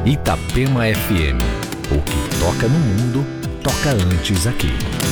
Itapema FM. O que toca no mundo, toca antes aqui.